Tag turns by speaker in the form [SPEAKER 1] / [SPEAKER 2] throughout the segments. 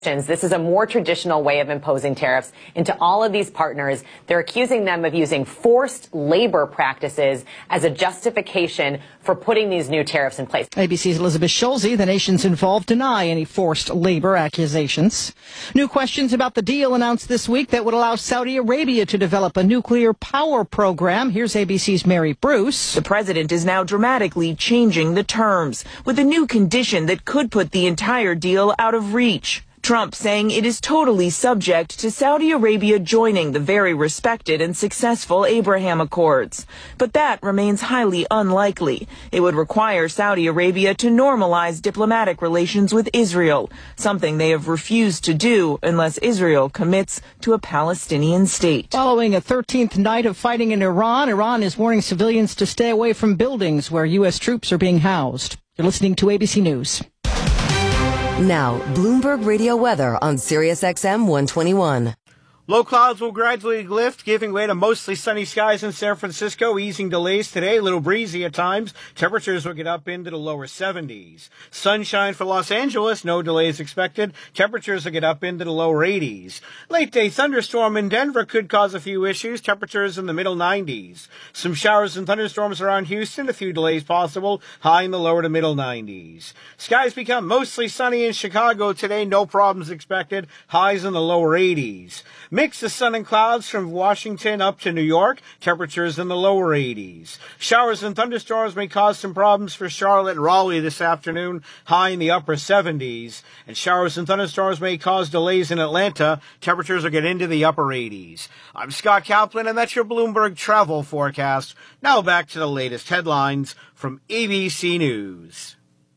[SPEAKER 1] This is a more traditional way of imposing tariffs into all of these partners. They're accusing them of using forced labor practices as a justification for putting these new tariffs in place.
[SPEAKER 2] ABC's Elizabeth Schulze, the nations involved, deny any forced labor accusations. New questions about the deal announced this week that would allow Saudi Arabia to develop a nuclear power program. Here's ABC's Mary Bruce.
[SPEAKER 3] The president is now dramatically changing the terms with a new condition that could put the entire deal out of reach. Trump saying it is totally subject to Saudi Arabia joining the very respected and successful Abraham Accords. But that remains highly unlikely. It would require Saudi Arabia to normalize diplomatic relations with Israel, something they have refused to do unless Israel commits to a Palestinian state.
[SPEAKER 2] Following a 13th night of fighting in Iran, Iran is warning civilians to stay away from buildings where U.S. troops are being housed. You're listening to ABC News.
[SPEAKER 4] Now, Bloomberg Radio weather on Sirius XM 121.
[SPEAKER 5] Low clouds will gradually lift, giving way to mostly sunny skies in San Francisco, easing delays today, a little breezy at times. Temperatures will get up into the lower 70s. Sunshine for Los Angeles, no delays expected. Temperatures will get up into the lower 80s. Late day thunderstorm in Denver could cause a few issues. Temperatures in the middle 90s. Some showers and thunderstorms around Houston, a few delays possible, high in the lower to middle 90s. Skies become mostly sunny in Chicago today, no problems expected, highs in the lower 80s. Mix of sun and clouds from Washington up to New York. Temperatures in the lower 80s. Showers and thunderstorms may cause some problems for Charlotte and Raleigh this afternoon. High in the upper 70s. And showers and thunderstorms may cause delays in Atlanta. Temperatures will get into the upper 80s. I'm Scott Kaplan, and that's your Bloomberg travel forecast. Now back to the latest headlines from ABC News.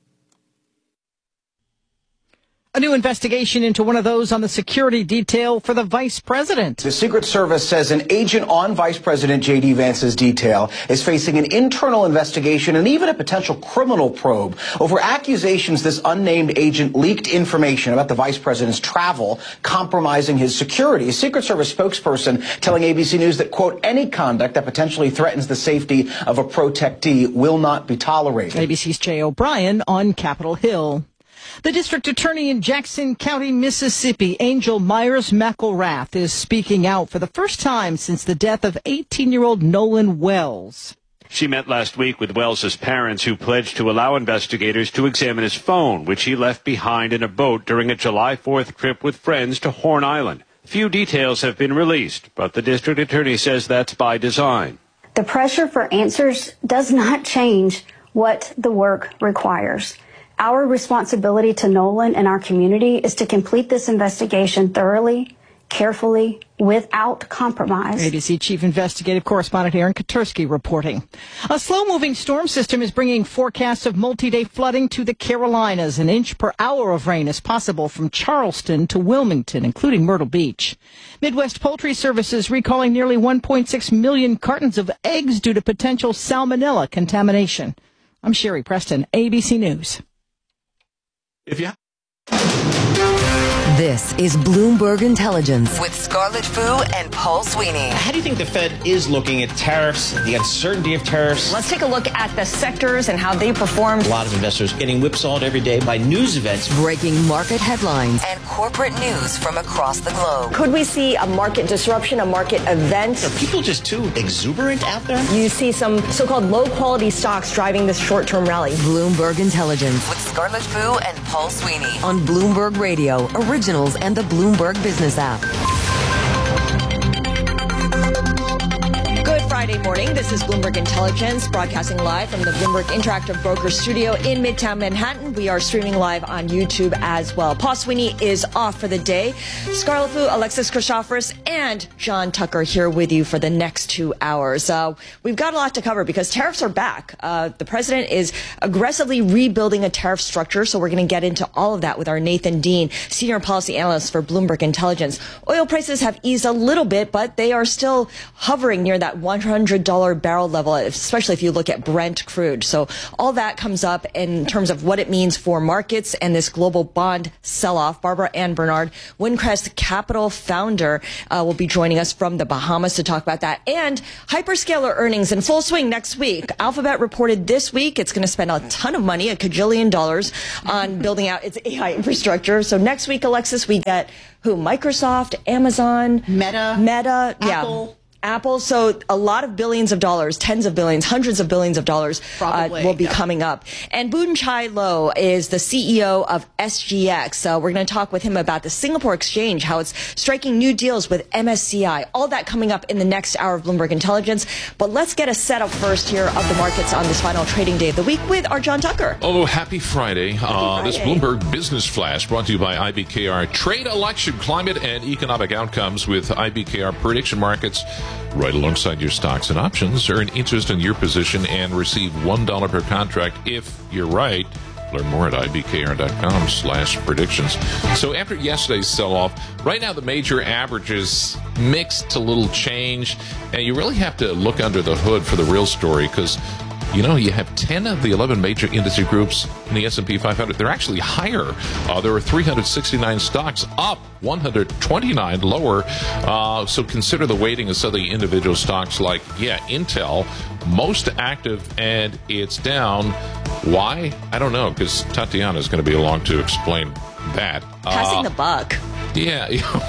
[SPEAKER 2] A new investigation into one of those on the security detail for the vice president.
[SPEAKER 6] The Secret Service says an agent on Vice President J.D. Vance's detail is facing an internal investigation and even a potential criminal probe over accusations this unnamed agent leaked information about the vice president's travel, compromising his security. A Secret Service spokesperson telling ABC News that, quote, any conduct that potentially threatens the safety of a protectee will not be tolerated.
[SPEAKER 2] ABC's Jay O'Brien on Capitol Hill. The district attorney in Jackson County, Mississippi, Angel Myers McElrath, is speaking out for the first time since the death of 18-year-old Nolan Wells.
[SPEAKER 7] She met last week with Wells's parents, who pledged to allow investigators to examine his phone, which he left behind in a boat during a July 4th trip with friends to Horn Island. Few details have been released, but the district attorney says that's by design.
[SPEAKER 8] The pressure for answers does not change what the work requires. Our responsibility to Nolan and our community is to complete this investigation thoroughly, carefully, without compromise.
[SPEAKER 2] ABC Chief Investigative Correspondent Aaron Katursky reporting. A slow-moving storm system is bringing forecasts of multi-day flooding to the Carolinas. An inch per hour of rain is possible from Charleston to Wilmington, including Myrtle Beach. Midwest Poultry Services recalling nearly 1.6 million cartons of eggs due to potential salmonella contamination. I'm Sherry Preston, ABC News.
[SPEAKER 4] This is Bloomberg Intelligence with Scarlett Fu and Paul Sweeney.
[SPEAKER 9] How do you think the Fed is looking at tariffs, the uncertainty of tariffs?
[SPEAKER 10] Let's take a look at the sectors and how they performed.
[SPEAKER 9] A lot of investors getting whipsawed every day by news events.
[SPEAKER 4] Breaking market headlines and corporate news from across the globe.
[SPEAKER 10] Could we see a market disruption, a market event?
[SPEAKER 9] Are people just too exuberant out there?
[SPEAKER 10] You see some so-called low-quality stocks driving this short-term rally.
[SPEAKER 4] Bloomberg Intelligence with Scarlett Fu and Paul Sweeney on Bloomberg Radio, Originals, and the Bloomberg Business app.
[SPEAKER 10] Good Friday morning. This is Bloomberg Intelligence, broadcasting live from the Bloomberg Interactive Brokers studio in Midtown Manhattan. We are streaming live on YouTube as well. Paul Sweeney is off for the day. Scarlett Fu, Alexis Christoforous, and John Tucker here with you for the next 2 hours. We've got a lot to cover because tariffs are back. The president is aggressively rebuilding a tariff structure, so we're going to get into all of that with our Nathan Dean, senior policy analyst for Bloomberg Intelligence. Oil prices have eased a little bit, but they are still hovering near that $100 $400 barrel level, especially if you look at Brent crude. So all that comes up in terms of what it means for markets and this global bond sell-off. Barbara Ann Bernard, Windcrest Capital founder, will be joining us from the Bahamas to talk about that. And hyperscaler earnings in full swing next week. Alphabet reported this week it's going to spend a ton of money, $1 kajillion, on building out its AI infrastructure. So next week, Alexis, we get who? Microsoft, Amazon, Meta, Apple. So a lot of billions of dollars, tens of billions, hundreds of billions of dollars will be coming up. And Boon Chye Loh is the CEO of SGX. We're going to talk with him about the Singapore Exchange, how it's striking new deals with MSCI. All that coming up in the next hour of Bloomberg Intelligence. But let's get a setup first here of the markets on this final trading day of the week with our John Tucker.
[SPEAKER 11] Oh, happy Friday. This Bloomberg Business Flash brought to you by IBKR. Trade, election, climate, and economic outcomes with IBKR prediction markets. Right alongside your stocks and options. Earn interest in your position and receive $1 per contract if you're right. Learn more at ibkr.com/predictions. So after yesterday's sell-off, right now the major averages mixed to little change. And you really have to look under the hood for the real story because, you know, you have 10 of the 11 major industry groups in the S&P 500. They're actually higher. There are 369 stocks up, 129 lower. So consider the weighting of some of the individual stocks like, Intel, most active, and it's down. Why? I don't know, because Tatiana is going to be along to explain that.
[SPEAKER 10] Passing the buck.
[SPEAKER 11] Yeah,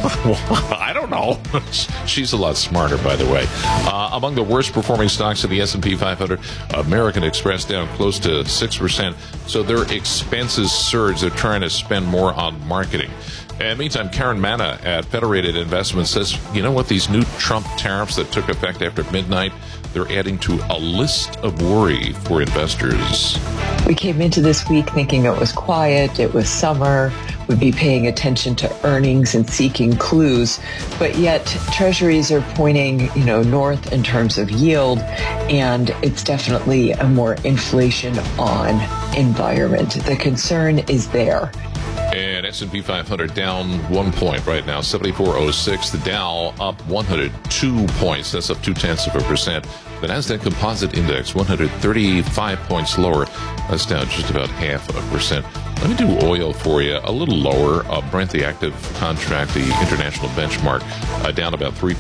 [SPEAKER 11] I don't know. She's a lot smarter, by the way. Among the worst performing stocks in the S&P 500, American Express down close to 6%. So their expenses surge. They're trying to spend more on marketing. And meantime, Karen Manna at Federated Investments says, you know what, these new Trump tariffs that took effect after midnight, they're adding to a list of worry for investors.
[SPEAKER 12] We came into this week thinking it was quiet, it was summer, we'd be paying attention to earnings and seeking clues, but yet treasuries are pointing, north in terms of yield, and it's definitely a more inflation on environment. The concern is there.
[SPEAKER 11] And S&P 500 down 1 point right now, 74.06. The Dow up 102 points. That's up 0.2%. The Nasdaq Composite Index 135 points lower. That's down just about 0.5%. Let me do oil for you. A little lower. Brent, the active contract, the international benchmark, down about 3%,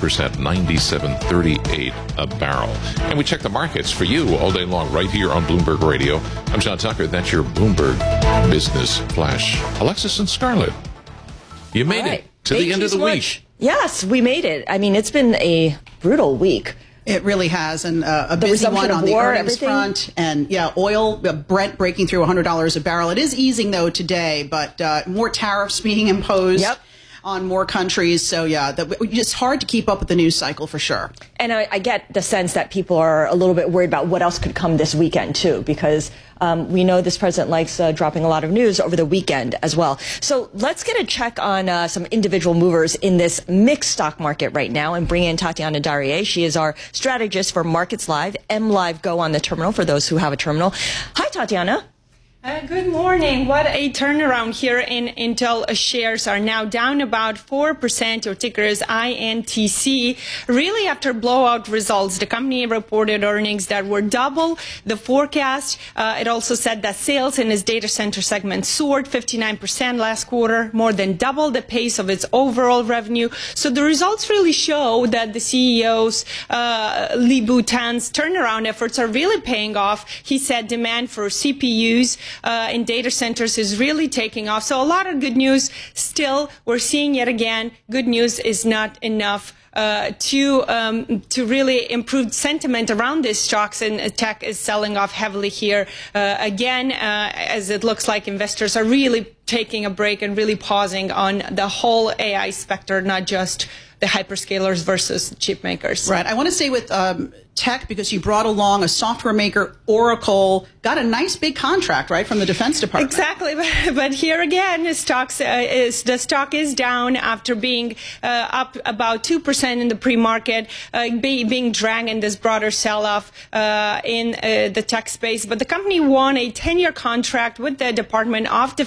[SPEAKER 11] 97.38 a barrel. And we check the markets for you all day long right here on Bloomberg Radio. I'm John Tucker. That's your Bloomberg Business Flash. Alexis and Scarlett, you made it to the end of the week.
[SPEAKER 10] Yes, we made it. I mean, it's been a brutal week.
[SPEAKER 13] It really has, and a busy one on the earnings front. And oil, Brent breaking through $100 a barrel. It is easing, though, today, but more tariffs being imposed on more countries. So, it's hard to keep up with the news cycle for sure.
[SPEAKER 10] And I get the sense that people are a little bit worried about what else could come this weekend, too, because we know this president likes dropping a lot of news over the weekend as well. So let's get a check on some individual movers in this mixed stock market right now and bring in Tatiana Darrier. She is our strategist for Markets Live, MLive Go on the terminal for those who have a terminal. Hi, Tatiana.
[SPEAKER 14] Good morning. What a turnaround here in Intel. Shares are now down about 4%. Your ticker is INTC. Really, after blowout results, the company reported earnings that were double the forecast. It also said that sales in its data center segment soared 59% last quarter, more than double the pace of its overall revenue. So the results really show that the CEO's Lip-Bu Tan's turnaround efforts are really paying off. He said demand for CPUs in data centers is really taking off. So a lot of good news. Still, we're seeing yet again, good news is not enough to really improve sentiment around these stocks, and tech is selling off heavily here again, as it looks like investors are really taking a break and really pausing on the whole AI specter, not just the hyperscalers versus chip makers.
[SPEAKER 13] Right. I want to stay with tech because you brought along a software maker, Oracle, got a nice big contract, right, from the Defense Department.
[SPEAKER 14] Exactly. But here again, the stock is down after being up about 2% in the pre-market, being dragged in this broader sell-off in the tech space. But the company won a 10-year contract with the Department of Defense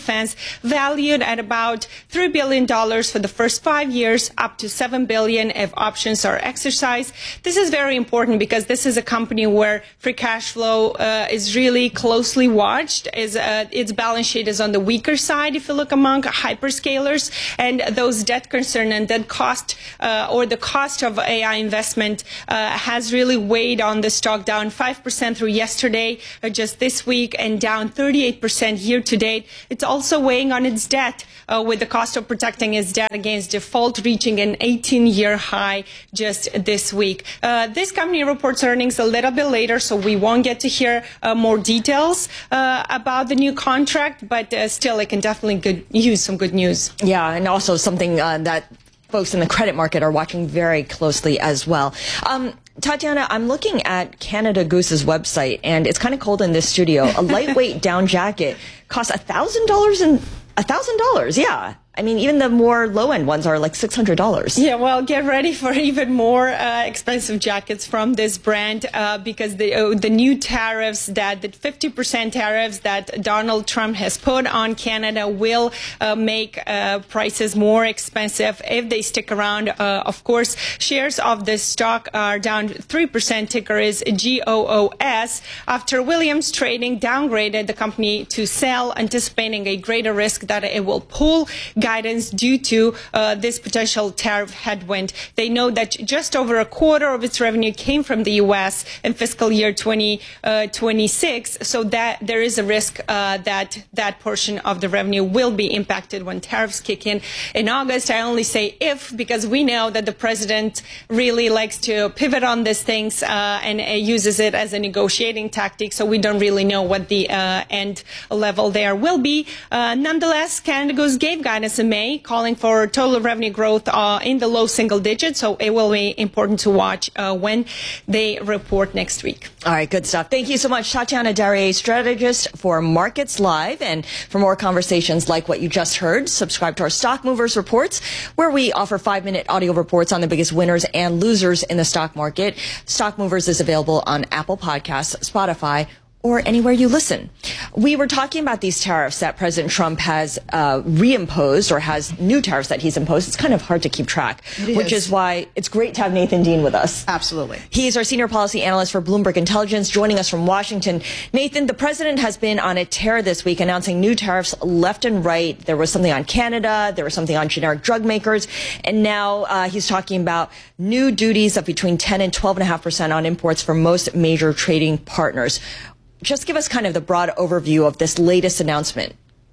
[SPEAKER 14] valued at about $3 billion for the first 5 years, up to $7 billion if options are exercised. This is very important because this is a company where free cash flow is really closely watched. Its balance sheet is on the weaker side if you look among hyperscalers, and those debt concern and debt cost or the cost of AI investment has really weighed on the stock, down 5% through yesterday, just this week, and down 38% year to date. It's also weighing on its debt, with the cost of protecting its debt against default reaching an 18-year high just this week. This company reports earnings a little bit later, so we won't get to hear more details about the new contract, but still it can definitely use some good news.
[SPEAKER 10] Yeah, and also something that folks in the credit market are watching very closely as well. Tatiana, I'm looking at Canada Goose's website, and it's kind of cold in this studio. A lightweight down jacket costs $1,000 $1,000, yeah. I mean, even the more low-end ones are like $600.
[SPEAKER 14] Yeah, well, get ready for even more expensive jackets from this brand because the new tariffs, the 50% tariffs that Donald Trump has put on Canada will make prices more expensive if they stick around. Of course, shares of this stock are down 3%. Ticker is GOOS after Williams Trading downgraded the company to sell, anticipating a greater risk that it will pull guidance due to this potential tariff headwind. They know that just over a quarter of its revenue came from the U.S. in fiscal year 2026, so that there is a risk that that portion of the revenue will be impacted when tariffs kick in August. I only say if, because we know that the president really likes to pivot on these things and uses it as a negotiating tactic, so we don't really know what the end level there will be. Nonetheless, Canada Goose gave guidance in May, calling for total revenue growth in the low single digits. So it will be important to watch when they report next week.
[SPEAKER 10] All right, good stuff. Thank you so much, Tatiana Darrier, strategist for Markets Live. And for more conversations like what you just heard, subscribe to our Stock Movers Reports, where we offer 5-minute audio reports on the biggest winners and losers in the stock market. Stock Movers is available on Apple Podcasts, Spotify, or anywhere you listen. We were talking about these tariffs that President Trump has reimposed, or has new tariffs that he's imposed. It's kind of hard to keep track, which is why it's great to have Nathan Dean with us.
[SPEAKER 13] Absolutely.
[SPEAKER 10] He's our senior policy analyst for Bloomberg Intelligence, joining us from Washington. Nathan, the president has been on a tear this week, announcing new tariffs left and right. There was something on Canada, there was something on generic drug makers, and now he's talking about new duties of between 10 and 12.5% on imports for most major trading partners. Just give us kind of the broad overview of this latest announcement.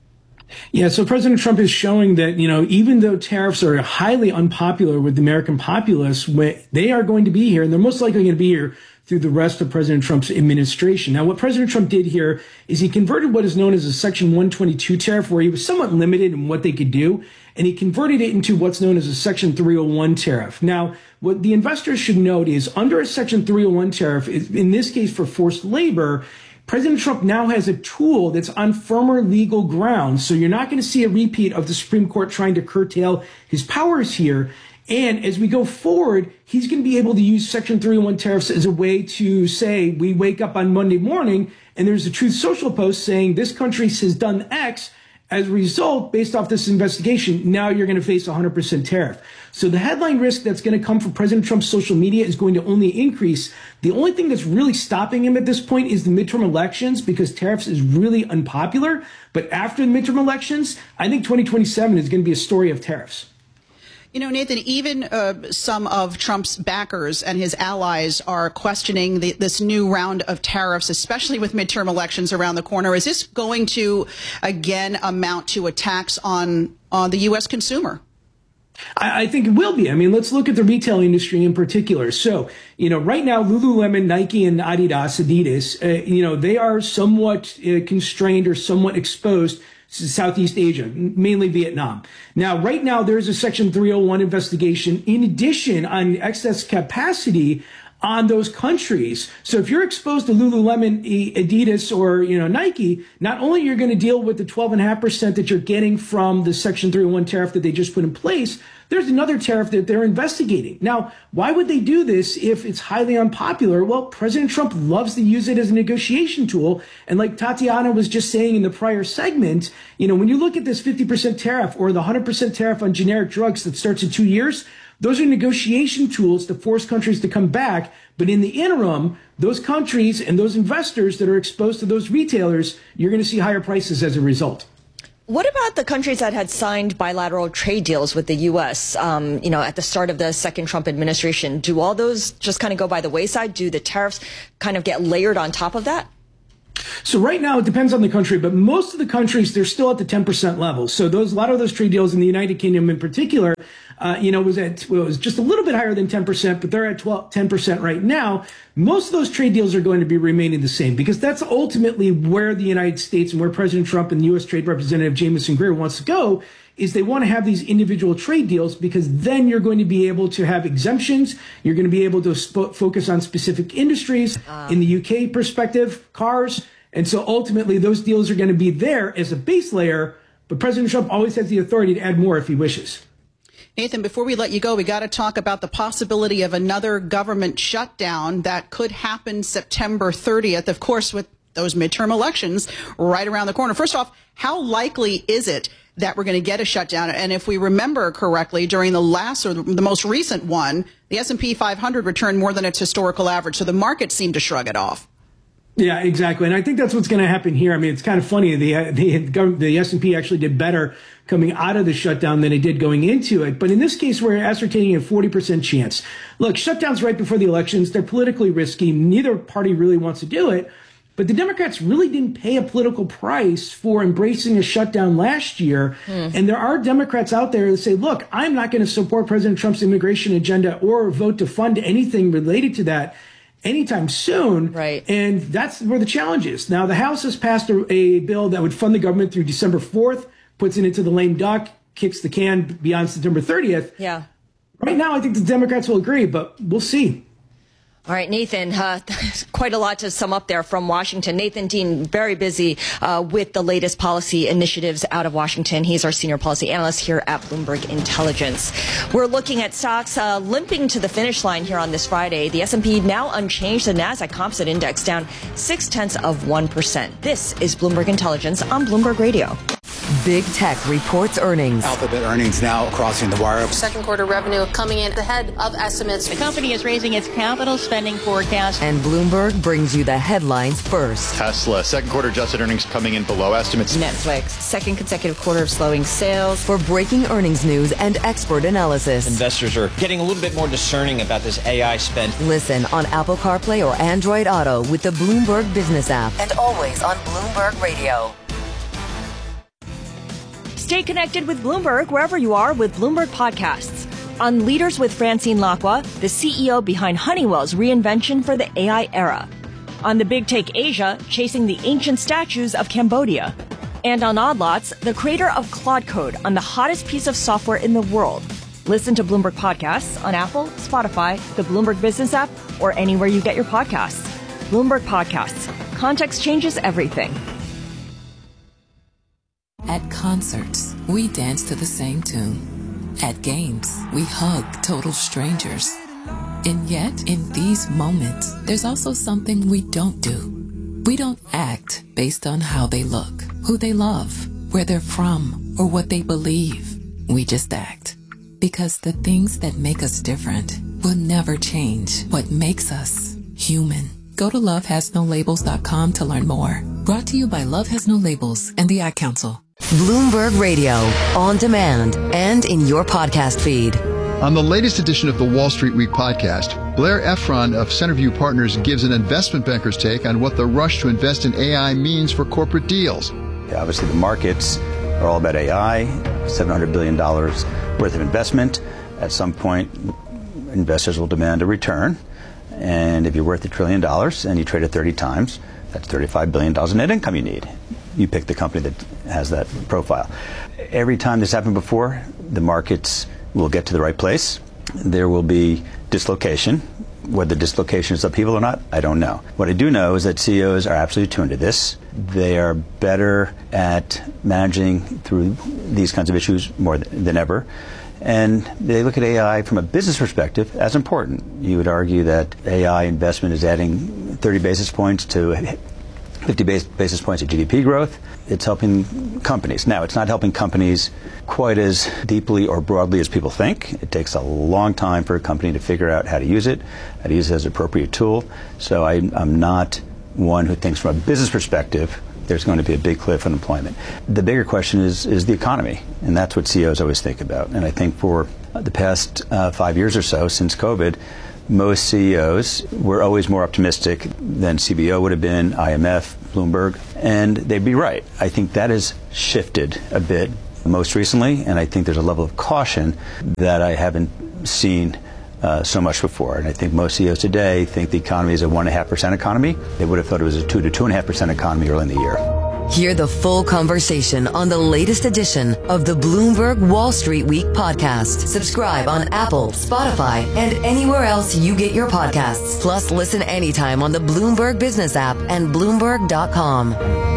[SPEAKER 15] Yeah, so President Trump is showing that, even though tariffs are highly unpopular with the American populace, they are going to be here, and they're most likely going to be here through the rest of President Trump's administration. Now, what President Trump did here is he converted what is known as a Section 122 tariff, where he was somewhat limited in what they could do, and he converted it into what's known as a Section 301 tariff. Now, what the investors should note is under a Section 301 tariff, in this case for forced labor, President Trump now has a tool that's on firmer legal ground. So you're not going to see a repeat of the Supreme Court trying to curtail his powers here. And as we go forward, he's going to be able to use Section 301 tariffs as a way to say, we wake up on Monday morning and there's a Truth Social post saying this country has done X. As a result, based off this investigation, now you're going to face a 100% tariff. So the headline risk that's going to come from President Trump's social media is going to only increase. The only thing that's really stopping him at this point is the midterm elections, because tariffs is really unpopular. But after the midterm elections, I think 2027 is going to be a story of tariffs.
[SPEAKER 13] Nathan, even some of Trump's backers and his allies are questioning this new round of tariffs, especially with midterm elections around the corner. Is this going to, again, amount to a tax on the U.S. consumer?
[SPEAKER 15] I think it will be. I mean, let's look at the retail industry in particular. So, right now, Lululemon, Nike, and Adidas, they are somewhat constrained or somewhat exposed to Southeast Asia, mainly Vietnam. Now, right now, there's a Section 301 investigation in addition on excess capacity on those countries. So if you're exposed to Lululemon, Adidas, or Nike, not only you're going to deal with the 12.5% that you're getting from the Section 301 tariff that they just put in place, there's another tariff that they're investigating. Now, why would they do this if it's highly unpopular? Well, President Trump loves to use it as a negotiation tool. And like Tatiana was just saying in the prior segment, when you look at this 50% tariff or the 100% tariff on generic drugs that starts in 2 years, those are negotiation tools to force countries to come back. But in the interim, those countries and those investors that are exposed to those retailers, you're going to see higher prices as a result.
[SPEAKER 10] What about the countries that had signed bilateral trade deals with the U.S., at the start of the second Trump administration? Do all those just kind of go by the wayside? Do the tariffs kind of get layered on top of that?
[SPEAKER 15] So right now, it depends on the country, but most of the countries, they're still at the 10% level. So a lot of those trade deals in the United Kingdom in particular, was just a little bit higher than 10%, but they're at 10% right now. Most of those trade deals are going to be remaining the same because that's ultimately where the United States and where President Trump and the U.S. Trade Representative Jamieson Greer wants to go, is they want to have these individual trade deals because then you're going to be able to have exemptions. You're going to be able to focus on specific industries. In the UK perspective, cars. And so ultimately those deals are going to be there as a base layer, but President Trump always has the authority to add more if he wishes.
[SPEAKER 13] Nathan, before we let you go, we got to talk about the possibility of another government shutdown that could happen September 30th, of course, with those midterm elections right around the corner. First off, how likely is it that we're going to get a shutdown? And if we remember correctly, during the last or the most recent one, the S&P 500 returned more than its historical average. So the market seemed to shrug it off.
[SPEAKER 15] Yeah, exactly. And I think that's what's going to happen here. I mean, it's kind of funny. The S&P actually did better coming out of the shutdown than it did going into it. But in this case, we're ascertaining a 40% chance. Look, shutdowns right before the elections, they're politically risky. Neither party really wants to do it. But the Democrats really didn't pay a political price for embracing a shutdown last year. And there are Democrats out there that say, look, I'm not going to support President Trump's immigration agenda or vote to fund anything related to that anytime soon.
[SPEAKER 10] Right.
[SPEAKER 15] And that's where the challenge is. Now, the House has passed a bill that would fund the government through December 4th, puts it into the lame duck, kicks the can beyond September 30th.
[SPEAKER 10] Yeah.
[SPEAKER 15] Right now, I think the Democrats will agree, but we'll see.
[SPEAKER 10] All right, Nathan, quite a lot to sum up there from Washington. Nathan Dean, very busy with the latest policy initiatives out of Washington. He's our senior policy analyst here at Bloomberg Intelligence. We're looking at stocks limping to the finish line here on this Friday. The S&P now unchanged. The Nasdaq Composite Index down 0.6%. This is Bloomberg Intelligence on Bloomberg Radio.
[SPEAKER 4] Big Tech reports earnings.
[SPEAKER 16] Alphabet earnings now crossing the wire.
[SPEAKER 17] Second quarter revenue coming in ahead of estimates.
[SPEAKER 18] The company is raising its capital spending forecast.
[SPEAKER 4] And Bloomberg brings you the headlines first.
[SPEAKER 19] Tesla, second quarter adjusted earnings coming in below estimates.
[SPEAKER 18] Netflix, second consecutive quarter of slowing sales.
[SPEAKER 4] For breaking earnings news and expert analysis.
[SPEAKER 9] Investors are getting a little bit more discerning about this AI spend.
[SPEAKER 4] Listen on Apple CarPlay or Android Auto with the Bloomberg Business app. And always on Bloomberg Radio.
[SPEAKER 10] Stay connected with Bloomberg wherever you are with Bloomberg Podcasts. On Leaders with Francine Lacqua, the CEO behind Honeywell's reinvention for the AI era. On The Big Take Asia, chasing the ancient statues of Cambodia. And on Odd Lots, the creator of Claude Code on the hottest piece of software in the world. Listen to Bloomberg Podcasts on Apple, Spotify, the Bloomberg Business app, or anywhere you get your podcasts. Bloomberg Podcasts. Context changes everything.
[SPEAKER 20] At concerts, we dance to the same tune. At games, we hug total strangers. And yet, in these moments, there's also something we don't do. We don't act based on how they look, who they love, where they're from, or what they believe. We just act. Because the things that make us different will never change what makes us human. Go to lovehasnolabels.com to learn more. Brought to you by Love Has No Labels and the Ad Council.
[SPEAKER 4] Bloomberg Radio, on demand and in your podcast feed.
[SPEAKER 21] On the latest edition of the Wall Street Week podcast, Blair Efron of Centerview Partners gives an investment banker's take on what the rush to invest in AI means for corporate deals.
[SPEAKER 22] Obviously, the markets are all about AI, $700 billion worth of investment. At some point, investors will demand a return. And if you're worth $1 trillion and you trade at 30 times, that's $35 billion in net income you need. You pick the company that has that profile. Every time this happened before, the markets will get to the right place. There will be dislocation. Whether dislocation is upheaval or not, I don't know. What I do know is that CEOs are absolutely tuned to this. They are better at managing through these kinds of issues more than ever. And they look at AI from a business perspective as important. You would argue that AI investment is adding 30 basis points to 50 basis points of GDP growth. It's helping companies. Now, it's not helping companies quite as deeply or broadly as people think. It takes a long time for a company to figure out how to use it as an appropriate tool. So I'm not one who thinks from a business perspective there's going to be a big cliff in employment. The bigger question is the economy, and that's what CEOs always think about. And I think for the past 5 years or so, since COVID, most CEOs were always more optimistic than CBO would have been, IMF, Bloomberg, and they'd be right. I think that has shifted a bit most recently, and I think there's a level of caution that I haven't seen so much before. And I think most CEOs today think the economy is a 1.5% economy. They would have thought it was a 2 to 2.5% economy early in the year.
[SPEAKER 4] Hear the full conversation on the latest edition of the Bloomberg Wall Street Week podcast. Subscribe on Apple, Spotify, and anywhere else you get your podcasts. Plus, listen anytime on the Bloomberg Business app and Bloomberg.com.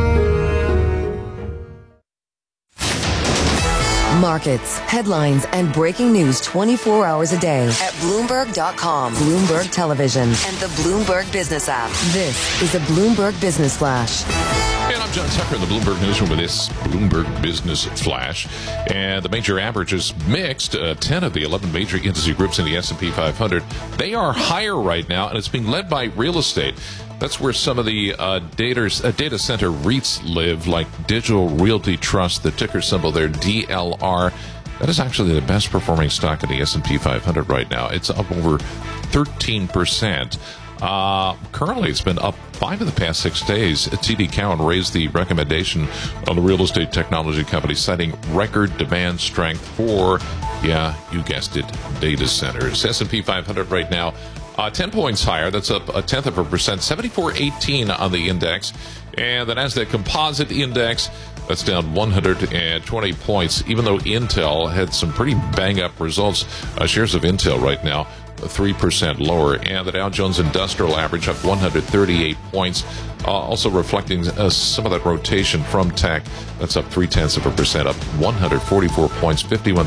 [SPEAKER 4] Markets, headlines, and breaking news 24 hours a day at Bloomberg.com, Bloomberg Television, and the Bloomberg Business app. This is a Bloomberg Business Flash.
[SPEAKER 11] And I'm John Tucker in the Bloomberg Newsroom with this Bloomberg Business Flash. And the major averages mixed. 10 of the 11 major industry groups in the S&P 500, they are higher right now, and it's being led by real estate. That's where some of the data center REITs live, like Digital Realty Trust, the ticker symbol there, DLR. That is actually the best performing stock in the S&P 500 right now. It's up over 13%. Currently, it's been up 5 of the past 6 days. TD Cowen raised the recommendation on the real estate technology company, citing record demand strength for, yeah, you guessed it, data centers. S&P 500 right now, 10 points higher. That's up 0.1%, 7418 on the index. And the NASDAQ Composite Index, that's down 120 points, even though Intel had some pretty bang-up results. Shares of Intel right now 3% lower, and the Dow Jones Industrial Average up 138 points, also reflecting some of that rotation from tech. That's up 0.3%, up 144 points,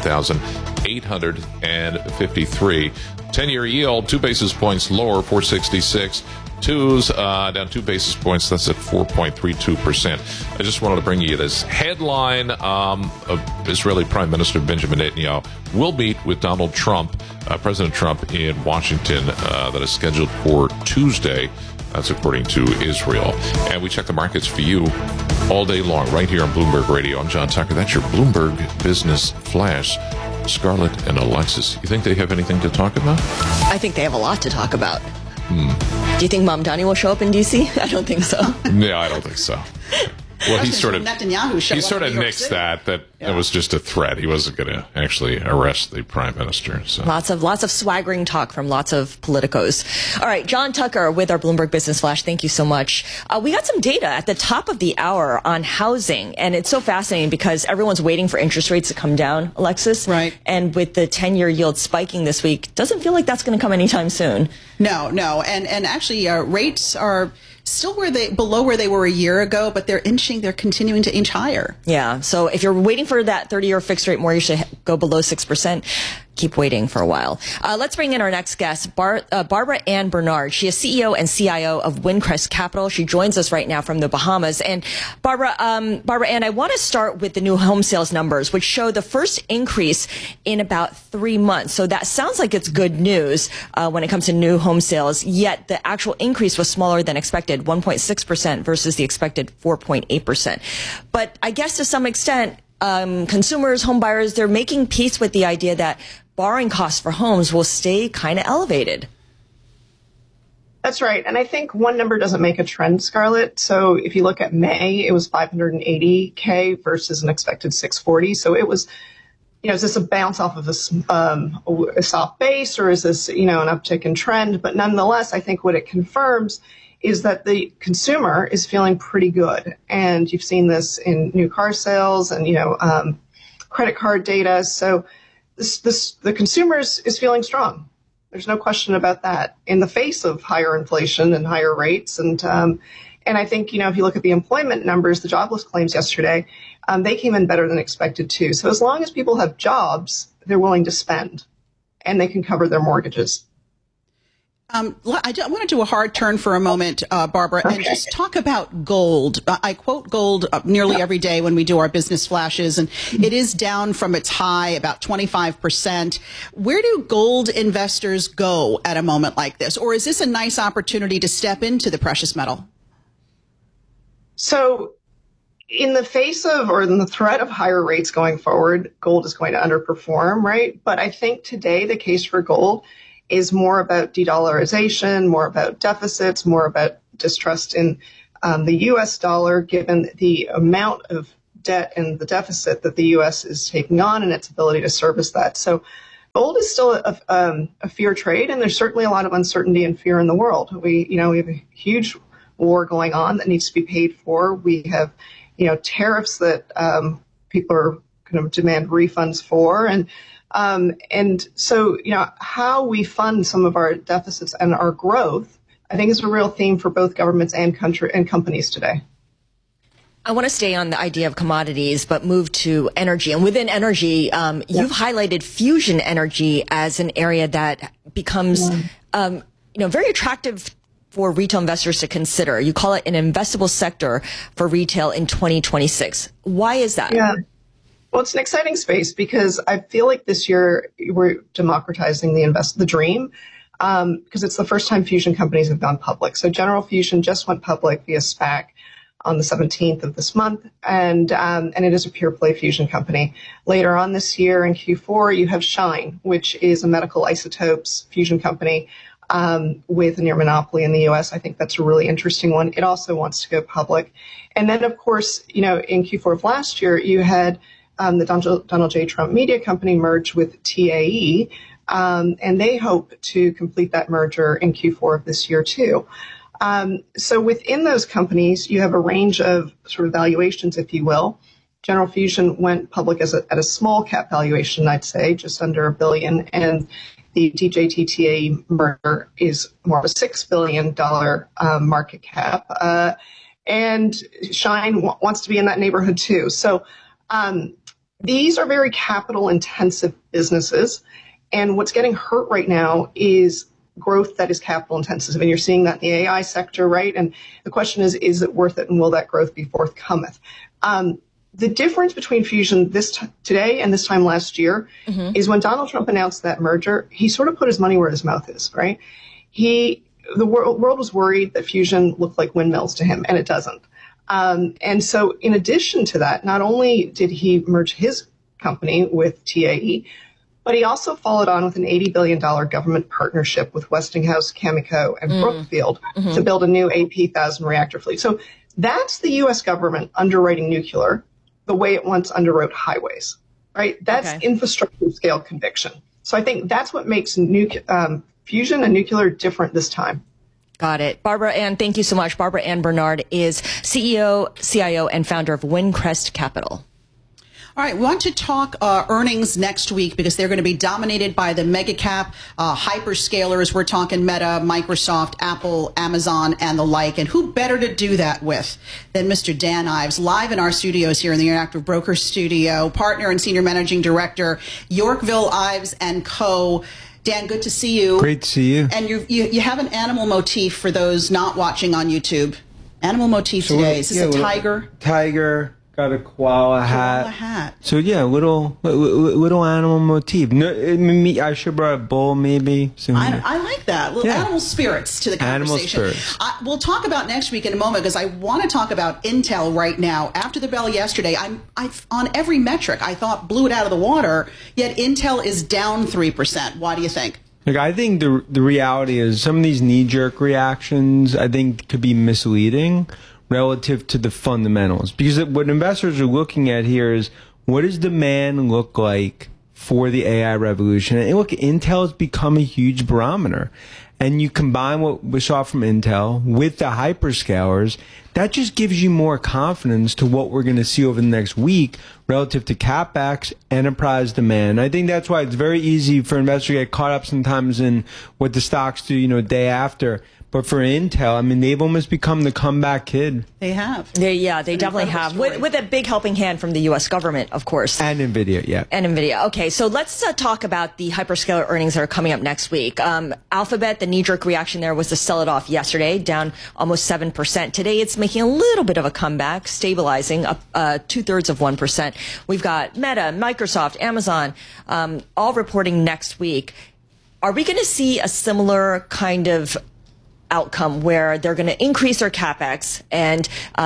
[SPEAKER 11] 51,853. 10-year yield 2 basis points lower, 466. Twos down 2 basis points. That's at 4.32%. I just wanted to bring you this headline of Israeli Prime Minister Benjamin Netanyahu will meet with Donald Trump, President Trump, in Washington. That is scheduled for Tuesday. That's according to Israel. And we check the markets for you all day long right here on Bloomberg Radio. I'm John Tucker. That's your Bloomberg Business Flash. Scarlett and Alexis, you think they have anything to talk about?
[SPEAKER 10] I think they have a lot to talk about. Do you think Mamdani will show up in D.C.? I don't think so.
[SPEAKER 11] Yeah, I don't think so. Well, he sort of
[SPEAKER 13] nixed
[SPEAKER 11] that it was just a threat. He wasn't going to actually arrest the prime minister. So
[SPEAKER 10] lots of swaggering talk from lots of politicos. All right, John Tucker with our Bloomberg Business Flash. Thank you so much. We got some data at the top of the hour on housing, and it's so fascinating because everyone's waiting for interest rates to come down, Alexis.
[SPEAKER 13] Right.
[SPEAKER 10] And with the 10-year yield spiking this week, doesn't feel like that's going to come anytime soon.
[SPEAKER 13] No, and actually rates are still below where they were a year ago, but they're continuing to inch higher.
[SPEAKER 10] Yeah. So if you're waiting for that 30-year fixed rate mortgage to go below 6%, keep waiting for a while. Let's bring in our next guest, Barbara Ann Bernard. She is CEO and CIO of Windcrest Capital. She joins us right now from the Bahamas. And Barbara Ann, I want to start with the new home sales numbers, which show the first increase in about 3 months. So that sounds like it's good news when it comes to new home sales, yet the actual increase was smaller than expected, 1.6% versus the expected 4.8%. But I guess to some extent, consumers, home buyers, they're making peace with the idea that borrowing costs for homes will stay kind of elevated.
[SPEAKER 1] That's right. And I think one number doesn't make a trend, Scarlett. So if you look at May, it was 580K versus an expected 640. So it was, is this a bounce off of a soft base, or is this, an uptick in trend? But nonetheless, I think what it confirms is that the consumer is feeling pretty good. And you've seen this in new car sales and, credit card data. So the consumer is feeling strong. There's no question about that in the face of higher inflation and higher rates. And I think, if you look at the employment numbers, the jobless claims yesterday, they came in better than expected too. So as long as people have jobs, they're willing to spend, and they can cover their mortgages.
[SPEAKER 13] I want to do a hard turn for a moment, Barbara, and just talk about gold. I quote gold nearly every day when we do our business flashes, and it is down from its high about 25%. Where do gold investors go at a moment like this? Or is this a nice opportunity to step into the precious metal?
[SPEAKER 1] So in the face of, or in the threat of higher rates going forward, gold is going to underperform, right? But I think today the case for gold is more about de-dollarization, more about deficits, more about distrust in the U.S. dollar, given the amount of debt and the deficit that the U.S. is taking on and its ability to service that. So gold is still a fear trade, and there's certainly a lot of uncertainty and fear in the world. We have a huge war going on that needs to be paid for. We have, tariffs that people are going to demand refunds for, and so, how we fund some of our deficits and our growth, I think, is a real theme for both governments and companies today.
[SPEAKER 10] I want to stay on the idea of commodities, but move to energy. And within energy, you've highlighted fusion energy as an area that becomes, very attractive for retail investors to consider. You call it an investable sector for retail in 2026. Why is that?
[SPEAKER 1] Yeah. Well, it's an exciting space because I feel like this year we're democratizing the dream, because it's the first time fusion companies have gone public. So General Fusion just went public via SPAC on the 17th of this month, and it is a pure play fusion company. Later on this year in Q4, you have Shine, which is a medical isotopes fusion company with a near monopoly in the U.S. I think that's a really interesting one. It also wants to go public. And then, of course, in Q4 of last year, you had the Donald J. Trump Media Company merged with TAE, and they hope to complete that merger in Q4 of this year too. So within those companies, you have a range of sort of valuations, if you will. General Fusion went public at a small cap valuation, I'd say, just under $1 billion, and the DJT-TAE merger is more of a $6 billion market cap, and Shine wants to be in that neighborhood too. So these are very capital intensive businesses, and what's getting hurt right now is growth that is capital intensive, and you're seeing that in the AI sector, right? And the question is it worth it, and will that growth be forthcometh? The difference between Fusion today and this time last year is when Donald Trump announced that merger, he sort of put his money where his mouth is, right? The world was worried that Fusion looked like windmills to him, and it doesn't. And so in addition to that, not only did he merge his company with TAE, but he also followed on with an $80 billion government partnership with Westinghouse, Cameco, and Brookfield to build a new AP1000 reactor fleet. So that's the U.S. government underwriting nuclear the way it once underwrote highways, right? That's infrastructure scale conviction. So I think that's what makes fusion and nuclear different this time.
[SPEAKER 10] Got it. Barbara Ann, thank you so much. Barbara Ann Bernard is CEO, CIO, and founder of Windcrest Capital.
[SPEAKER 13] All right, we want to talk earnings next week because they're going to be dominated by the mega cap hyperscalers. We're talking Meta, Microsoft, Apple, Amazon, and the like. And who better to do that with than Mr. Dan Ives, live in our studios here in the Interactive Broker Studio, partner and senior managing director, Yorkville Ives & Co. Dan, good to see you.
[SPEAKER 3] Great to see you.
[SPEAKER 13] And you have an animal motif for those not watching on YouTube. Animal motif today. Is this a tiger?
[SPEAKER 3] Tiger. Got a koala hat. So yeah, little animal motif. No, I should brought a bull maybe.
[SPEAKER 13] I like that. Little animal spirits to the conversation.
[SPEAKER 3] Animal spirits.
[SPEAKER 13] We'll talk about next week in a moment because I want to talk about Intel right now. After the bell yesterday, I've on every metric I thought blew it out of the water. Yet Intel is down 3%. Why do you think?
[SPEAKER 3] Look, I think the reality is some of these knee-jerk reactions I think could be misleading relative to the fundamentals. Because what investors are looking at here is what does demand look like for the AI revolution? And look, Intel has become a huge barometer. And you combine what we saw from Intel with the hyperscalers, that just gives you more confidence to what we're going to see over the next week relative to CapEx, enterprise demand. I think that's why it's very easy for investors to get caught up sometimes in what the stocks do, day after. But for Intel, I mean, they've almost become the comeback kid.
[SPEAKER 13] They have.
[SPEAKER 10] They definitely have. With a big helping hand from the U.S. government, of course.
[SPEAKER 3] And NVIDIA, yeah.
[SPEAKER 10] And NVIDIA. Okay, so let's talk about the hyperscaler earnings that are coming up next week. Alphabet, the knee-jerk reaction there was to sell it off yesterday, down almost 7%. Today, it's making a little bit of a comeback, stabilizing up 2/3 of 1%. We've got Meta, Microsoft, Amazon, all reporting next week. Are we going to see a similar kind of outcome where they're going to increase their capex and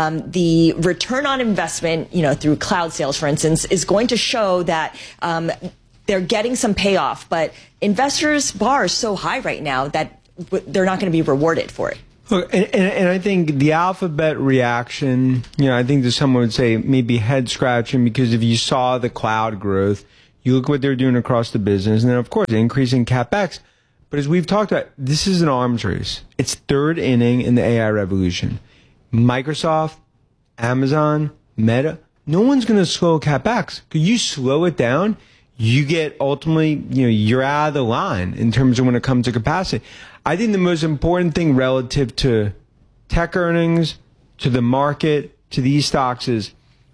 [SPEAKER 10] the return on investment, through cloud sales, for instance, is going to show that they're getting some payoff, but investors' bar is so high right now that they're not going to be rewarded for it.
[SPEAKER 3] Look, and I think the Alphabet reaction, I think that someone would say maybe head scratching, because if you saw the cloud growth, you look what they're doing across the business, and then of course increasing capex. But as we've talked about, this is an arms race. It's third inning in the AI revolution. Microsoft, Amazon, Meta, no one's going to slow capex. Could you slow it down? You get ultimately, you're out of the line in terms of when it comes to capacity. I think the most important thing relative to tech earnings, to the market, to these stocks is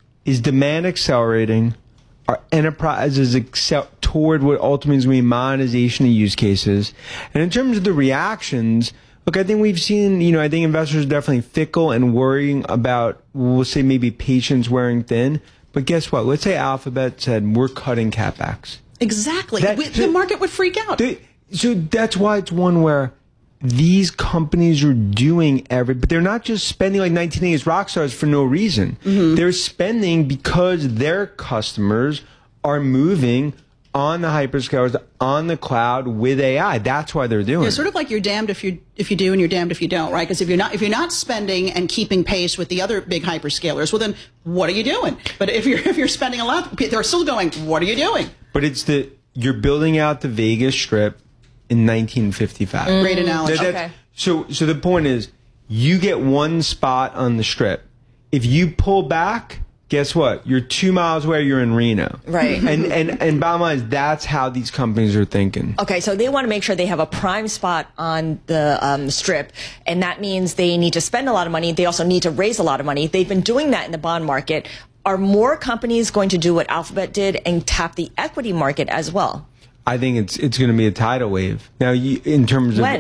[SPEAKER 3] demand accelerating. Our enterprises toward what ultimately is going to be monetization of use cases. And in terms of the reactions, look, I think we've seen, I think investors are definitely fickle and worrying about, we'll say maybe patience wearing thin. But guess what? Let's say Alphabet said, we're cutting CapEx.
[SPEAKER 13] Exactly. The market would freak out.
[SPEAKER 3] So that's why it's one where these companies are doing but they're not just spending like 1980s rock stars for no reason. Mm-hmm. They're spending because their customers are moving on the hyperscalers, on the cloud with AI. That's why they're doing it.
[SPEAKER 13] It's sort of like you're damned if you do and you're damned if you don't, right? Because if you're not spending and keeping pace with the other big hyperscalers, well then what are you doing? But if you're spending a lot, they're still going, what are you doing?
[SPEAKER 3] But you're building out the Vegas Strip in 1955.
[SPEAKER 13] Great analogy.
[SPEAKER 10] Okay.
[SPEAKER 3] So the point is, you get one spot on the Strip. If you pull back, guess what? You're 2 miles away, you're in Reno.
[SPEAKER 10] Right.
[SPEAKER 3] And bottom line is, that's how these companies are thinking.
[SPEAKER 10] Okay, so they want to make sure they have a prime spot on the Strip, and that means they need to spend a lot of money. They also need to raise a lot of money. They've been doing that in the bond market. Are more companies going to do what Alphabet did and tap the equity market as well?
[SPEAKER 3] I think it's going to be a tidal wave. Now, in terms of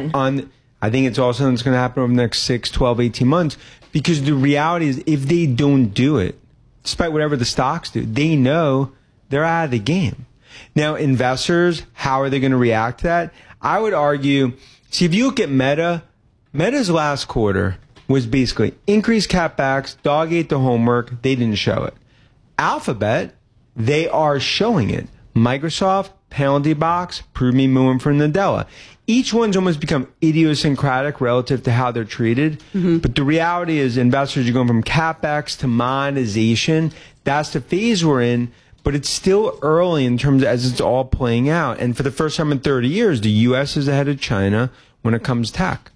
[SPEAKER 3] I think it's also going to happen over the next 6, 12, 18 months, because the reality is, if they don't do it, despite whatever the stocks do, they know they're out of the game. Now, investors, how are they going to react to that? I would argue, see, if you look at Meta's last quarter was basically increased CapEx, dog ate the homework, they didn't show it. Alphabet, they are showing it. Microsoft, penalty box, prove me moving for Nadella. Each one's almost become idiosyncratic relative to how they're treated. Mm-hmm. But the reality is, investors are going from CapEx to monetization. That's the phase we're in. But it's still early in terms of as it's all playing out. And for the first time in 30 years, the U.S. is ahead of China when it comes to tech.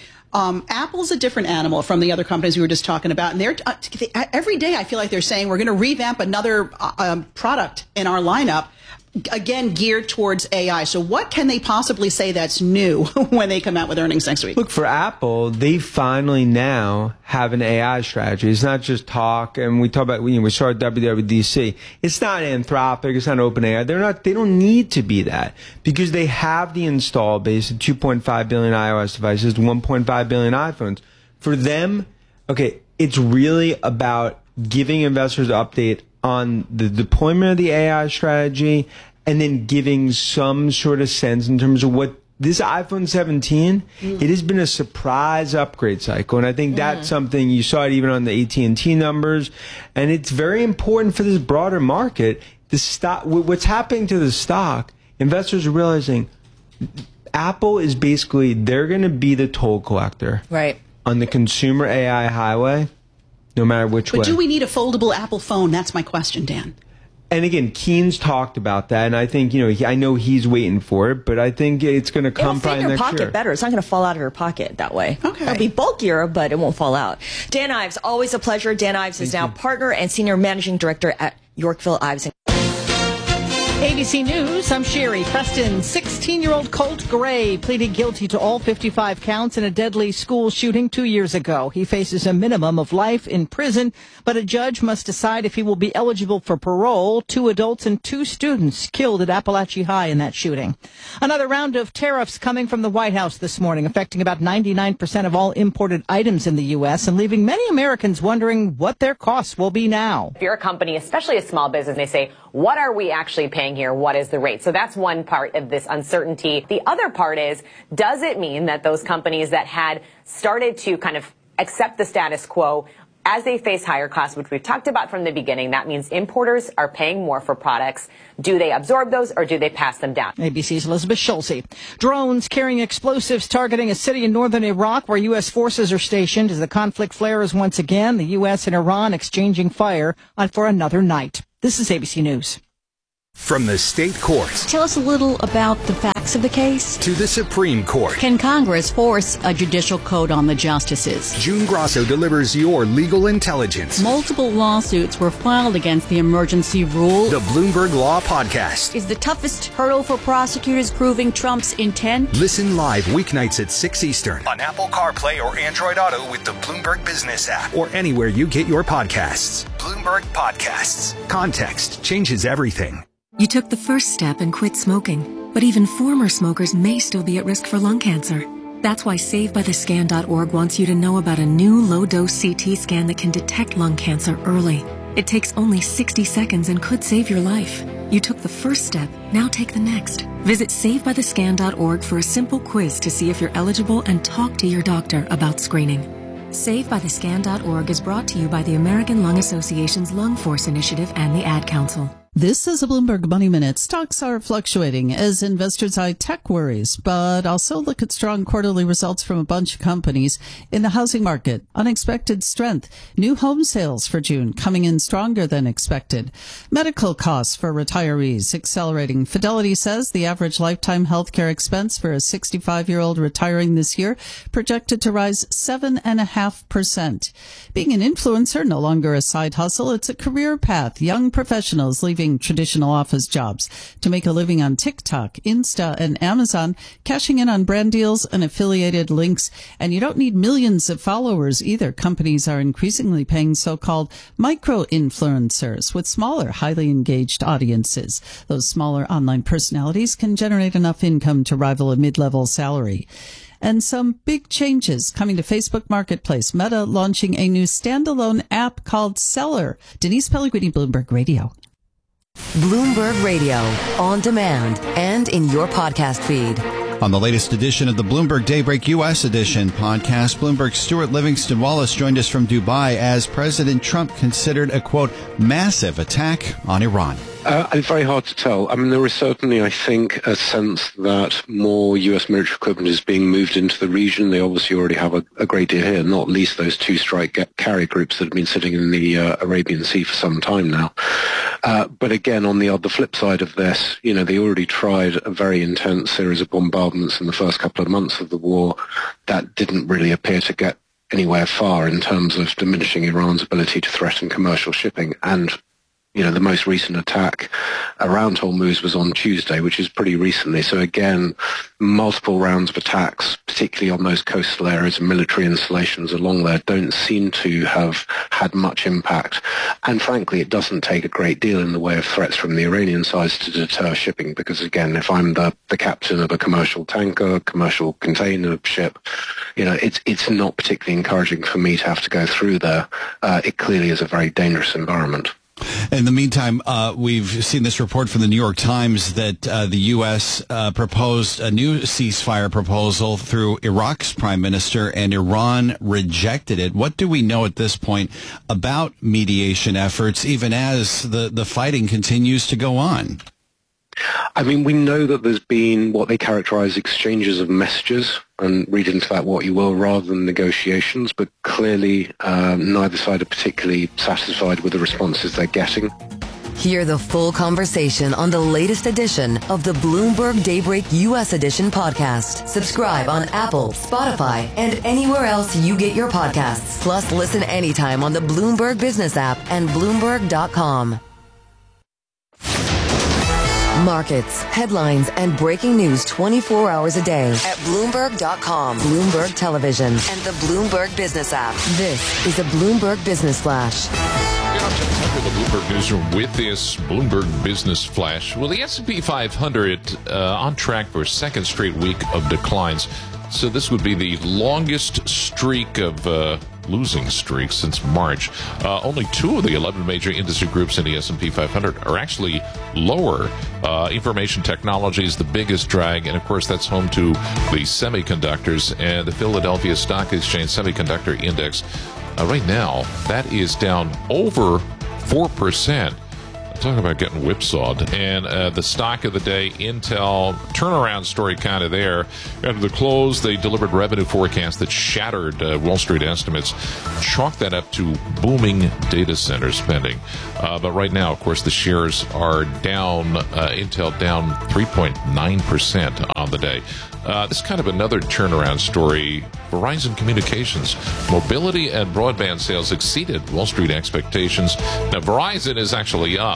[SPEAKER 13] Apple's a different animal from the other companies we were just talking about. And they're every day I feel like they're saying we're going to revamp another product in our lineup, again, geared towards AI. So what can they possibly say that's new when they come out with earnings next week?
[SPEAKER 3] Look, for Apple, they finally now have an AI strategy. It's not just talk. And we talk about, we saw at WWDC. It's not Anthropic. It's not OpenAI. They don't need to be that, because they have the install base of 2.5 billion iOS devices, 1.5 billion iPhones. For them, okay, it's really about giving investors an update on the deployment of the AI strategy, and then giving some sort of sense in terms of what this iPhone 17, it has been a surprise upgrade cycle. And I think that's something you saw it even on the AT&T numbers. And it's very important for this broader market. The stock, what's happening to the stock, investors are realizing Apple is basically, they're going to be the toll collector on the consumer AI highway. No matter which way.
[SPEAKER 13] But do we need a foldable Apple phone? That's my question, Dan.
[SPEAKER 3] And again, Keen's talked about that, and I think, I know he's waiting for it, but I think it's going to come probably next year.
[SPEAKER 10] It'll fit in your pocket better. It's not going to fall out of your pocket that way. Okay. It'll be bulkier, but it won't fall out. Dan Ives, always a pleasure. Dan Ives is now partner and senior managing director at Yorkville Ives.
[SPEAKER 2] ABC News, I'm Sherry. Preston's 16-year-old Colt Gray pleaded guilty to all 55 counts in a deadly school shooting 2 years ago. He faces a minimum of life in prison, but a judge must decide if he will be eligible for parole. 2 adults and 2 students killed at Appalachia High in that shooting. Another round of tariffs coming from the White House this morning, affecting about 99% of all imported items in the U.S. and leaving many Americans wondering what their costs will be now.
[SPEAKER 5] If you're a company, especially a small business, they say, what are we actually paying here? What is the rate? So that's one part of this uncertainty. The other part is, does it mean that those companies that had started to kind of accept the status quo as they face higher costs, which we've talked about from the beginning, that means importers are paying more for products. Do they absorb those or do they pass them down?
[SPEAKER 2] ABC's Elizabeth Schulze. Drones carrying explosives targeting a city in northern Iraq where U.S. forces are stationed as the conflict flares once again. The U.S. and Iran exchanging fire for another night. This is ABC News.
[SPEAKER 6] From the state courts.
[SPEAKER 23] Tell us a little about the facts of the case.
[SPEAKER 6] To the Supreme Court.
[SPEAKER 23] Can Congress force a judicial code on the justices?
[SPEAKER 6] June Grasso delivers your legal intelligence.
[SPEAKER 23] Multiple lawsuits were filed against the emergency rule.
[SPEAKER 6] The Bloomberg Law Podcast.
[SPEAKER 23] Is the toughest hurdle for prosecutors proving Trump's intent?
[SPEAKER 6] Listen live weeknights at 6 Eastern on Apple CarPlay or Android Auto with the Bloomberg Business app or anywhere you get your podcasts. Bloomberg Podcasts. Context changes everything.
[SPEAKER 24] You took the first step and quit smoking, but even former smokers may still be at risk for lung cancer. That's why SaveByTheScan.org wants you to know about a new low-dose CT scan that can detect lung cancer early. It takes only 60 seconds and could save your life. You took the first step, now take the next. Visit SaveByTheScan.org for a simple quiz to see if you're eligible and talk to your doctor about screening. SaveByTheScan.org is brought to you by the American Lung Association's Lung Force Initiative and the Ad Council.
[SPEAKER 25] This is a Bloomberg Money Minute. Stocks are fluctuating as investors eye tech worries, but also look at strong quarterly results from a bunch of companies in the housing market. Unexpected strength. New home sales for June coming in stronger than expected. Medical costs for retirees accelerating. Fidelity says the average lifetime healthcare expense for a 65-year-old retiring this year projected to rise 7.5%. Being an influencer, no longer a side hustle, it's a career path. Young professionals leaving traditional office jobs to make a living on TikTok, Insta, and Amazon, cashing in on brand deals and affiliated links. And you don't need millions of followers either. Companies are increasingly paying so-called micro-influencers with smaller, highly engaged audiences. Those smaller online personalities can generate enough income to rival a mid-level salary. And some big changes coming to Facebook Marketplace. Meta launching a new standalone app called Seller. Denise Pellegrini, Bloomberg Radio.
[SPEAKER 4] Bloomberg Radio, on demand and in your podcast feed.
[SPEAKER 26] On the latest edition of the Bloomberg Daybreak U.S. edition podcast, Bloomberg's Stuart Livingston Wallace joined us from Dubai as President Trump considered a, quote, massive attack on Iran.
[SPEAKER 27] It's very hard to tell. I mean, there is certainly, I think, a sense that more U.S. military equipment is being moved into the region. They obviously already have a great deal here, not least those 2 strike carrier groups that have been sitting in the Arabian Sea for some time now. But again, on the flip side of this, you know, they already tried a very intense series of bombardments in the first couple of months of the war. That didn't really appear to get anywhere far in terms of diminishing Iran's ability to threaten commercial shipping. And you know, the most recent attack around Hormuz was on Tuesday, which is pretty recently. So again, multiple rounds of attacks, particularly on those coastal areas and military installations along there, don't seem to have had much impact. And frankly, it doesn't take a great deal in the way of threats from the Iranian side to deter shipping, because again, if I'm the captain of a commercial tanker, commercial container ship, you know, it's not particularly encouraging for me to have to go through there. It clearly is a very dangerous environment.
[SPEAKER 26] In the meantime, we've seen this report from the New York Times that the U.S. proposed a new ceasefire proposal through Iraq's prime minister, and Iran rejected it. What do we know at this point about mediation efforts, even as the fighting continues to go on?
[SPEAKER 27] I mean, we know that there's been what they characterize exchanges of messages, and read into that what you will, rather than negotiations, but clearly neither side are particularly satisfied with the responses they're getting.
[SPEAKER 4] Hear the full conversation on the latest edition of the Bloomberg Daybreak U.S. Edition podcast. Subscribe on Apple, Spotify, and anywhere else you get your podcasts. Plus, listen anytime on the Bloomberg Business app and Bloomberg.com. Markets, headlines, and breaking news 24 hours a day at Bloomberg.com, Bloomberg Television, and the Bloomberg Business app. This is a Bloomberg Business Flash.
[SPEAKER 11] The Bloomberg Newsroom with this Bloomberg Business Flash. Well, the S&P 500 on track for a second straight week of declines. So this would be the longest streak of losing streak since March. Only 2 of the 11 major industry groups in the S&P 500 are actually lower. Information technology is the biggest drag, and of course that's home to the semiconductors. And the Philadelphia Stock Exchange Semiconductor Index, right now, that is down over 4%. Talking about getting whipsawed. And the stock of the day, Intel, turnaround story kind of there. After the close, they delivered revenue forecasts that shattered Wall Street estimates. Chalk that up to booming data center spending. But right now, of course, the shares are down, Intel down 3.9% on the day. This is kind of another turnaround story. Verizon Communications, mobility and broadband sales exceeded Wall Street expectations. Now, Verizon is actually up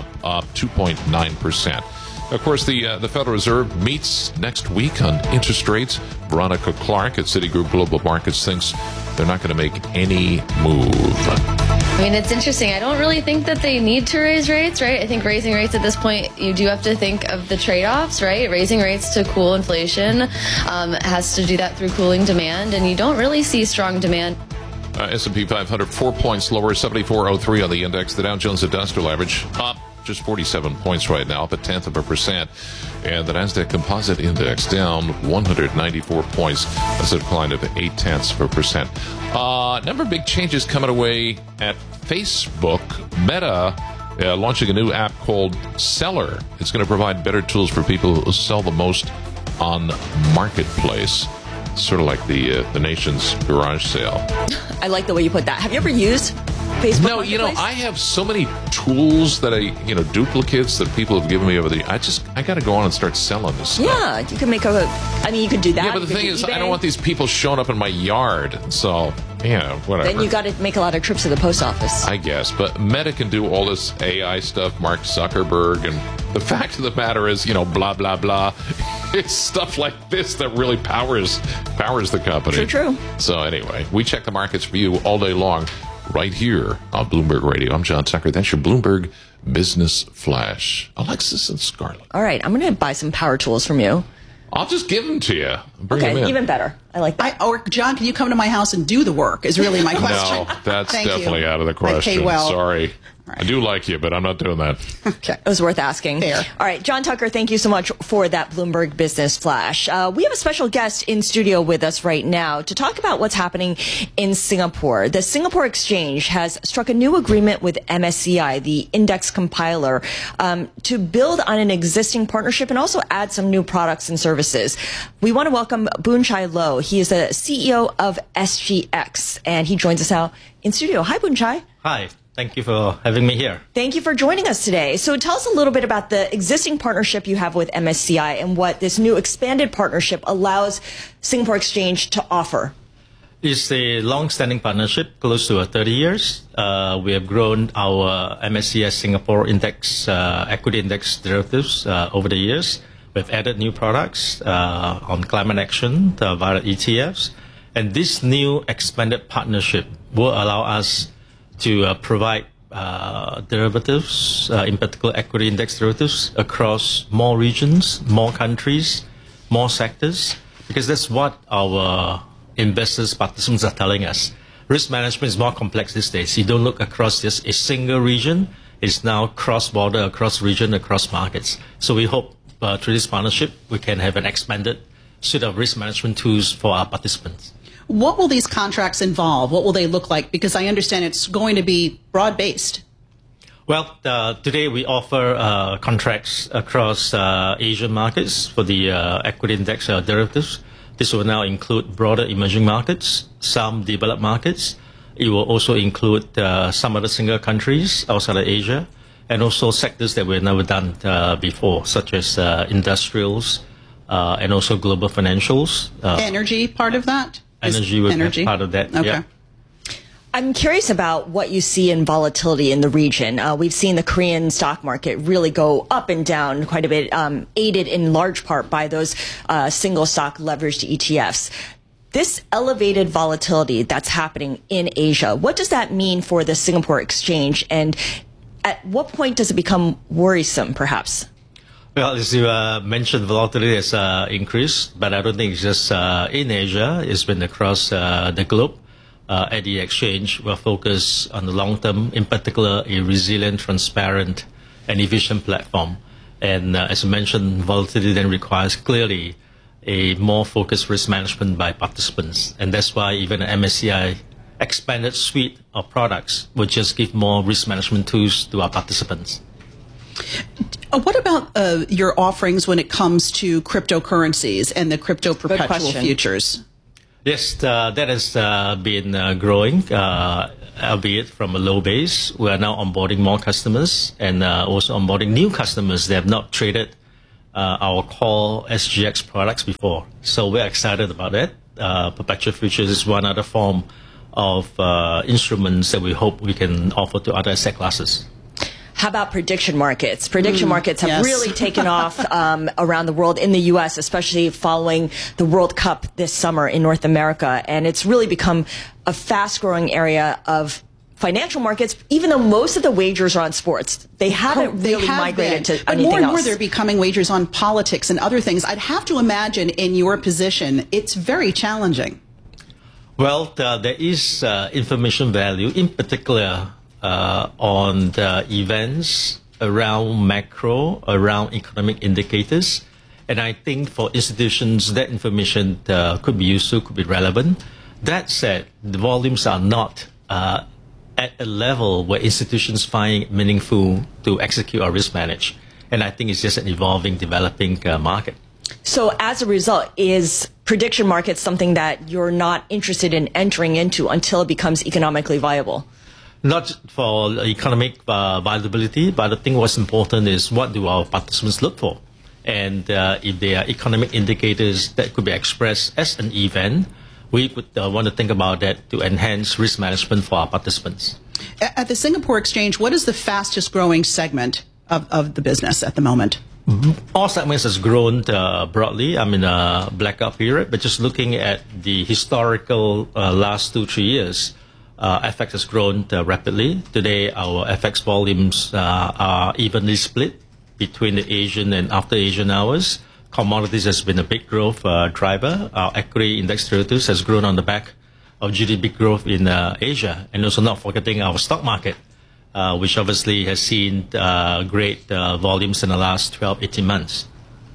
[SPEAKER 11] 2.9%. Of course, the Federal Reserve meets next week on interest rates. Veronica Clark at Citigroup Global Markets thinks they're not going to make any move.
[SPEAKER 7] I mean, it's interesting. I don't really think that they need to raise rates, right? I think raising rates at this point, you do have to think of the trade-offs, right? Raising rates to cool inflation has to do that through cooling demand, and you don't really see strong demand.
[SPEAKER 11] S&P 500, 4 points lower, 74.03 on the index. The Dow Jones Industrial Average up just 47 points right now, up 0.1%. And the Nasdaq Composite Index down 194 points. That's a decline of 0.8%. Number of big changes coming away at Facebook. Meta launching a new app called Seller. It's going to provide better tools for people who sell the most on Marketplace. Sort of like the nation's garage sale.
[SPEAKER 10] I like the way you put that. Have you ever used Facebook?
[SPEAKER 11] No, I have so many tools that duplicates that people have given me over the years. I got to go on and start selling this stuff.
[SPEAKER 10] Yeah, you can make you could do that.
[SPEAKER 11] Yeah, but the thing is, I don't want these people showing up in my yard. So, whatever.
[SPEAKER 10] Then you got to make a lot of trips to the post office.
[SPEAKER 11] I guess. But Meta can do all this AI stuff, Mark Zuckerberg, and the fact of the matter is, blah, blah, blah. It's stuff like this that really powers the company.
[SPEAKER 10] True.
[SPEAKER 11] So anyway, we check the markets for you all day long right here on Bloomberg Radio. I'm John Tucker. That's your Bloomberg Business Flash. Alexis and Scarlett.
[SPEAKER 10] All right. I'm going to buy some power tools from you.
[SPEAKER 11] I'll just give them to you. Bring them in.
[SPEAKER 10] Even better. I like that.
[SPEAKER 13] Or, John, can you come to my house and do the work is really my question.
[SPEAKER 11] No, that's definitely out of the question.
[SPEAKER 13] I pay well.
[SPEAKER 11] Sorry. Right. I do like you, but I'm not doing that.
[SPEAKER 10] Okay. It was worth asking.
[SPEAKER 13] Fair.
[SPEAKER 10] All right. John Tucker, thank you so much for that Bloomberg Business Flash. We have a special guest in studio with us right now to talk about what's happening in Singapore. The Singapore Exchange has struck a new agreement with MSCI, the index compiler, to build on an existing partnership and also add some new products and services. We want to welcome Boon Chye Loh. He is the CEO of SGX, and he joins us now in studio. Hi, Boon Chye.
[SPEAKER 8] Hi. Thank you for having me here.
[SPEAKER 10] Thank you for joining us today. So tell us a little bit about the existing partnership you have with MSCI and what this new expanded partnership allows Singapore Exchange to offer.
[SPEAKER 8] It's a long-standing partnership, close to 30 years. We have grown our MSCI Singapore Index, equity index derivatives over the years. We've added new products on climate action via ETFs. And this new expanded partnership will allow us to provide derivatives, in particular equity index derivatives, across more regions, more countries, more sectors, because that's what our investors, participants are telling us. Risk management is more complex these days. You don't look across just a single region. It's now cross-border, across region, across markets. So we hope through this partnership, we can have an expanded suite of risk management tools for our participants.
[SPEAKER 13] What will these contracts involve? What will they look like? Because I understand it's going to be broad-based.
[SPEAKER 8] Well, today we offer contracts across Asian markets for the equity index derivatives. This will now include broader emerging markets, some developed markets. It will also include some other single countries outside of Asia, and also sectors that we've never done before, such as industrials and also global financials.
[SPEAKER 13] Energy part of that?
[SPEAKER 8] Energy would be part of that.
[SPEAKER 13] Okay.
[SPEAKER 8] Yeah.
[SPEAKER 10] I'm curious about what you see in volatility in the region. We've seen the Korean stock market really go up and down quite a bit, aided in large part by those single stock leveraged ETFs. This elevated volatility that's happening in Asia, what does that mean for the Singapore exchange? And at what point does it become worrisome, perhaps?
[SPEAKER 8] Well, as you mentioned, volatility has increased, but I don't think it's just in Asia. It's been across the globe. At the exchange, we're focused on the long term, in particular, a resilient, transparent, and efficient platform. And as you mentioned, volatility then requires clearly a more focused risk management by participants. And that's why even an MSCI expanded suite of products will just give more risk management tools to our participants.
[SPEAKER 13] What about your offerings when it comes to cryptocurrencies and the crypto perpetual futures?
[SPEAKER 8] Yes, that has been growing, albeit from a low base. We are now onboarding more customers and also onboarding new customers that have not traded our core SGX products before. So we're excited about that. Perpetual futures is one other form of instruments that we hope we can offer to other asset classes.
[SPEAKER 10] How about prediction markets? Prediction markets have really taken off around the world, in the U.S., especially following the World Cup this summer in North America. And it's really become a fast-growing area of financial markets, even though most of the wagers are on sports. They haven't really migrated to anything else.
[SPEAKER 13] But more and more they're becoming wagers on politics and other things. I'd have to imagine in your position, it's very challenging.
[SPEAKER 8] Well, there is information value, in particular, on the events around macro, around economic indicators. And I think for institutions, that information could be useful, could be relevant. That said, the volumes are not at a level where institutions find it meaningful to execute or risk manage. And I think it's just an evolving, developing market.
[SPEAKER 10] So as a result, is prediction markets something that you're not interested in entering into until it becomes economically viable?
[SPEAKER 8] Not for economic viability, but I think what's important is what do our participants look for? And if there are economic indicators that could be expressed as an event, we would want to think about that to enhance risk management for our participants.
[SPEAKER 13] At the Singapore Exchange, what is the fastest growing segment of the business at the moment?
[SPEAKER 8] All segments has grown broadly. I'm in a blackout period, but just looking at the historical last 2-3 years, FX has grown rapidly. Today, our FX volumes are evenly split between the Asian and after Asian hours. Commodities has been a big growth driver. Our equity index derivatives has grown on the back of GDP growth in Asia, and also not forgetting our stock market, which obviously has seen great volumes in the last 12-18 months.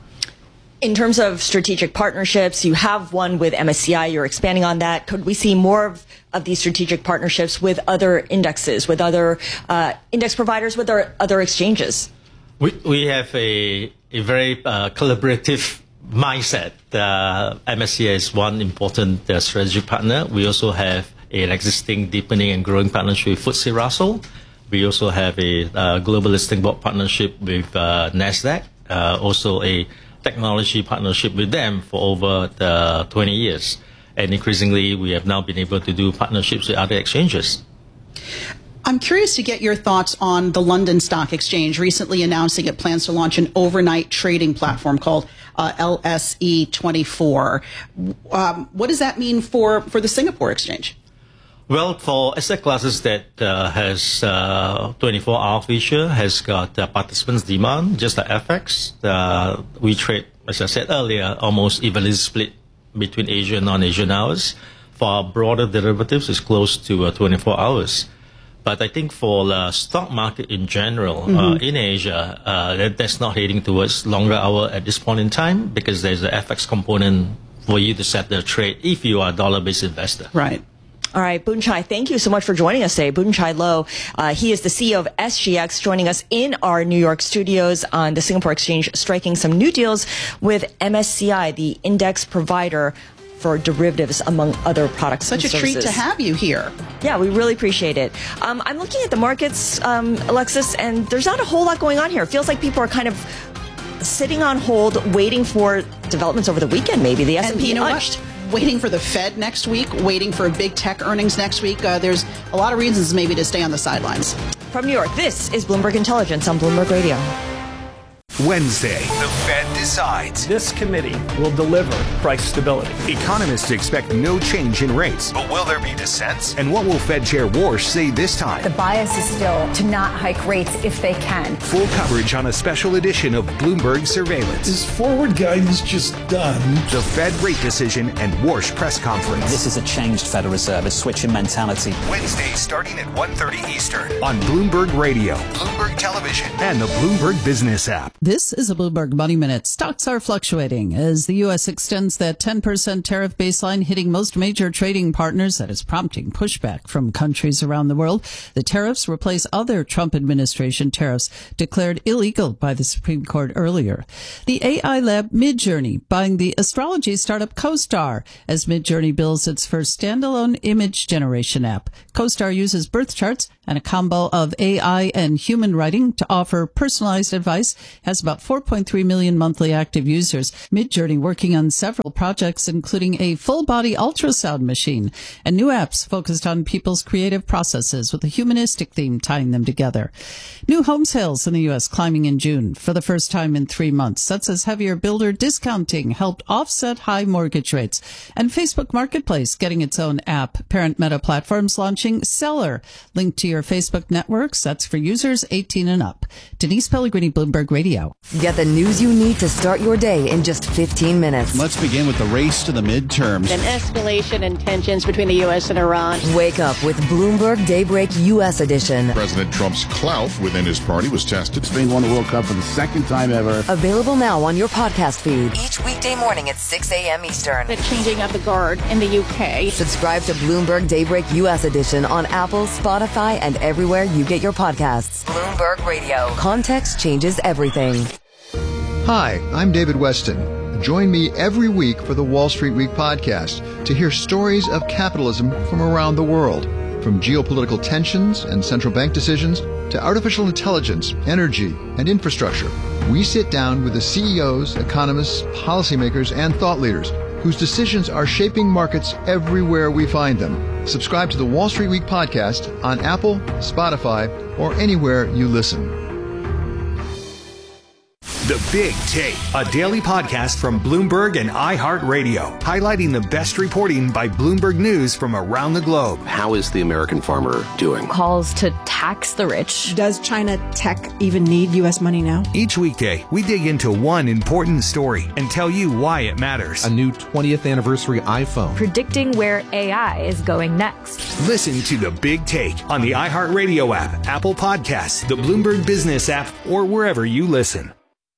[SPEAKER 10] In terms of strategic partnerships, you have one with MSCI. You're expanding on that. Could we see more of these strategic partnerships with other indexes, with other index providers, with other exchanges?
[SPEAKER 8] We have a very collaborative mindset. MSCI is one important strategic partner. We also have an existing deepening and growing partnership with FTSE Russell. We also have a global listing board partnership with NASDAQ, also a technology partnership with them for over 20 years. And increasingly, we have now been able to do partnerships with other exchanges.
[SPEAKER 13] I'm curious to get your thoughts on the London Stock Exchange recently announcing it plans to launch an overnight trading platform called LSE24. What does that mean for the Singapore Exchange?
[SPEAKER 8] Well, for asset classes that has 24-hour feature, has got participants' demand, just like FX, we trade, as I said earlier, almost evenly split between Asian and non-Asian hours. For our broader derivatives, it's close to 24 hours. But I think for the stock market in general, in Asia, that's not heading towards longer hour at this point in time, because there's an FX component for you to set the trade if you are a dollar-based investor.
[SPEAKER 13] Right.
[SPEAKER 10] All right, Boon Chye, thank you so much for joining us today. Boon Chye Loh, he is the CEO of SGX, joining us in our New York studios on the Singapore Exchange, striking some new deals with MSCI, the index provider for derivatives, among other products and services.
[SPEAKER 13] Such a treat to have you here.
[SPEAKER 10] Yeah, we really appreciate it. I'm looking at the markets, Alexis, and there's not a whole lot going on here. It feels like people are kind of sitting on hold, waiting for developments over the weekend, maybe. The S&P
[SPEAKER 13] you know
[SPEAKER 10] unched.
[SPEAKER 13] waiting for the Fed next week, waiting for big tech earnings next week. There's a lot of reasons maybe to stay on the sidelines.
[SPEAKER 10] From New York, this is Bloomberg Intelligence on Bloomberg Radio.
[SPEAKER 6] Wednesday, the Fed decides.
[SPEAKER 12] This committee will deliver price stability.
[SPEAKER 6] Economists expect no change in rates. But will there be dissents? And what will Fed Chair Warsh say this time?
[SPEAKER 14] The bias is still to not hike rates if they can.
[SPEAKER 6] Full coverage on a special edition of Bloomberg Surveillance.
[SPEAKER 15] Is forward guidance just done?
[SPEAKER 6] The Fed rate decision and Warsh press conference.
[SPEAKER 16] This is a changed Federal Reserve, a switch in mentality.
[SPEAKER 6] Wednesday starting at 1:30 Eastern on Bloomberg Radio, Bloomberg Television, and the Bloomberg Business app.
[SPEAKER 25] This is a Bloomberg Money Minute. Stocks are fluctuating as the U.S. extends that 10% tariff baseline hitting most major trading partners. That is prompting pushback from countries around the world. The tariffs replace other Trump administration tariffs declared illegal by the Supreme Court earlier. The AI lab Midjourney buying the astrology startup CoStar as Midjourney builds its first standalone image generation app. CoStar uses birth charts and a combo of AI and human writing to offer personalized advice, has about 4.3 million monthly active users. Midjourney working on several projects, including a full-body ultrasound machine and new apps focused on people's creative processes with a humanistic theme tying them together. New home sales in the U.S. climbing in June for the first time in 3 months. That's as heavier builder discounting helped offset high mortgage rates. And Facebook Marketplace getting its own app. Parent Meta Platforms launching Seller, linked to your Facebook networks. That's for users 18 and up. Denise Pellegrini, Bloomberg Radio.
[SPEAKER 4] Get the news you need to start your day in just 15 minutes.
[SPEAKER 26] Let's begin with the race to the midterms.
[SPEAKER 17] An escalation in tensions between the U.S. and Iran.
[SPEAKER 4] Wake up with Bloomberg Daybreak U.S. edition.
[SPEAKER 18] President Trump's clout within his party was tested.
[SPEAKER 19] Spain won the World Cup for the second time ever.
[SPEAKER 4] Available now on your podcast feed. Each weekday morning at 6 a.m. Eastern.
[SPEAKER 17] The changing of the guard in the U.K.
[SPEAKER 4] Subscribe to Bloomberg Daybreak U.S. edition on Apple, Spotify, and everywhere you get your podcasts. Bloomberg Radio. Context changes everything.
[SPEAKER 21] Hi, I'm David Weston. Join me every week for the Wall Street Week podcast to hear stories of capitalism from around the world. From geopolitical tensions and central bank decisions to artificial intelligence, energy, and infrastructure, we sit down with the CEOs, economists, policymakers, and thought leaders whose decisions are shaping markets everywhere we find them. Subscribe to the Wall Street Week podcast on Apple, Spotify, or anywhere you listen.
[SPEAKER 6] The Big Take, a daily podcast from Bloomberg and iHeartRadio, highlighting the best reporting by Bloomberg News from around the globe.
[SPEAKER 28] How is the American farmer doing?
[SPEAKER 29] Calls to tax the rich.
[SPEAKER 30] Does China tech even need U.S. money now?
[SPEAKER 6] Each weekday, we dig into one important story and tell you why it matters.
[SPEAKER 31] A new 20th anniversary iPhone.
[SPEAKER 29] Predicting where AI is going next.
[SPEAKER 6] Listen to The Big Take on the iHeartRadio app, Apple Podcasts, the Bloomberg Business app, or wherever you listen.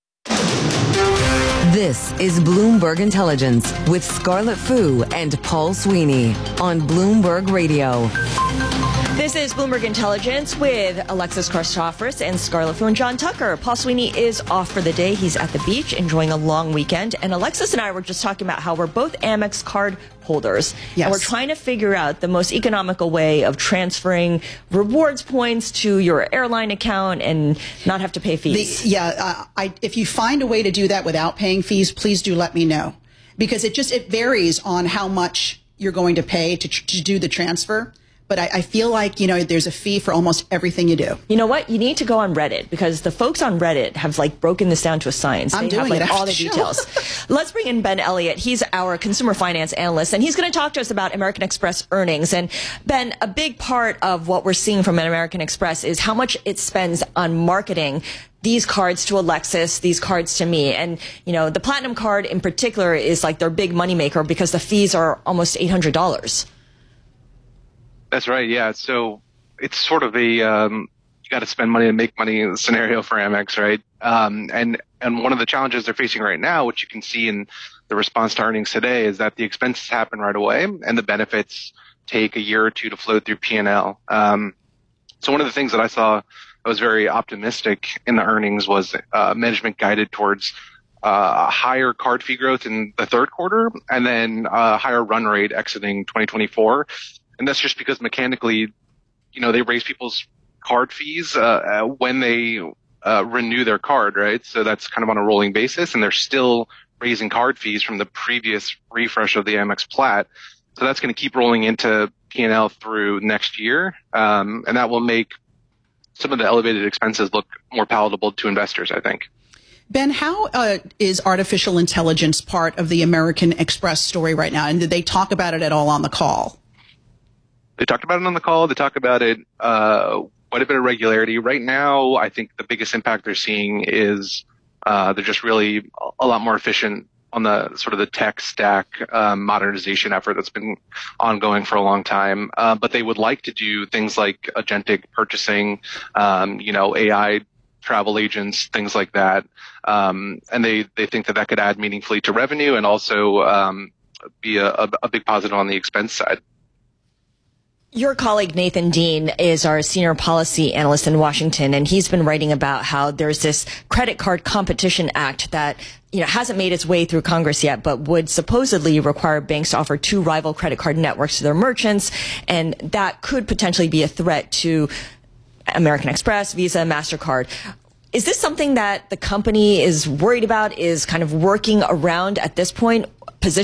[SPEAKER 4] This is Bloomberg Intelligence with Scarlett Fu and Paul Sweeney on Bloomberg Radio.
[SPEAKER 10] This is Bloomberg Intelligence with Alexis Christoforous and Scarlett Fu and John Tucker. Paul Sweeney is off for the day. He's at the beach enjoying a long weekend. And Alexis and I were just talking about how we're both Amex card holders.
[SPEAKER 13] Yes.
[SPEAKER 10] And we're trying to figure out the most economical way of transferring rewards points to your airline account and not have to pay fees.
[SPEAKER 13] If you find a way to do that without paying fees, please do let me know. Because it varies on how much you're going to pay to do the transfer. But I feel like, there's a fee for almost everything you do.
[SPEAKER 10] You know what? You need to go on Reddit because the folks on Reddit have broken this down to a science.
[SPEAKER 13] I'm
[SPEAKER 10] they
[SPEAKER 13] doing
[SPEAKER 10] have
[SPEAKER 13] it
[SPEAKER 10] all the
[SPEAKER 13] show.
[SPEAKER 10] details. Let's bring in Ben Elliott. He's our consumer finance analyst, and he's going to talk to us about American Express earnings. And Ben, a big part of what we're seeing from American Express is how much it spends on marketing these cards to Alexis, these cards to me. And, the Platinum card in particular is their big moneymaker because the fees are almost $800.
[SPEAKER 32] That's right. Yeah. So it's sort of a you got to spend money to make money scenario for Amex, right? And one of the challenges they're facing right now, which you can see in the response to earnings today, is that the expenses happen right away and the benefits take a year or two to flow through P&L. So one of the things that I saw that was very optimistic in the earnings was management guided towards higher card fee growth in the third quarter and then higher run rate exiting 2024. And that's just because mechanically, they raise people's card fees when they renew their card, right? So that's kind of on a rolling basis, and they're still raising card fees from the previous refresh of the Amex Plat. So that's going to keep rolling into P&L through next year. And that will make some of the elevated expenses look more palatable to investors, I think.
[SPEAKER 13] Ben, how is artificial intelligence part of the American Express story right now? And did they talk about it at all on the call?
[SPEAKER 32] They talked about it on the call. They talk about it quite a bit of regularity. Right now, I think the biggest impact they're seeing is they're just really a lot more efficient on the sort of the tech stack modernization effort that's been ongoing for a long time. But they would like to do things like agentic purchasing, AI travel agents, things like that. And they think that could add meaningfully to revenue and also be a big positive on the expense side.
[SPEAKER 10] Your colleague Nathan Dean is our senior policy analyst in Washington, and he's been writing about how there's this credit card competition act that hasn't made its way through Congress yet, but would supposedly require banks to offer 2 rival credit card networks to their merchants, and that could potentially be a threat to American Express, Visa, MasterCard. Is this something that the company is worried about, is kind of working around at this point,